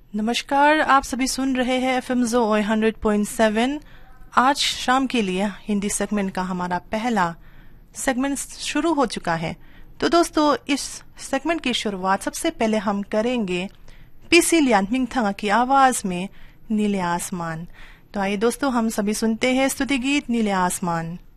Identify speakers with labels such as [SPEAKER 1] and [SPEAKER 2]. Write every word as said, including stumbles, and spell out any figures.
[SPEAKER 1] नमस्कार, आप सभी सुन रहे हैं एफ एम जो हंड्रेड पॉइंट सेवन। आज शाम के लिए हिंदी सेगमेंट का हमारा पहला सेगमेंट शुरू हो चुका है। तो दोस्तों, इस सेगमेंट की शुरुआत सबसे पहले हम करेंगे पीसी लियांगमिंग थंगा की आवाज में नीले आसमान। तो आइए दोस्तों, हम सभी सुनते हैं स्तुति गीत नीले आसमान।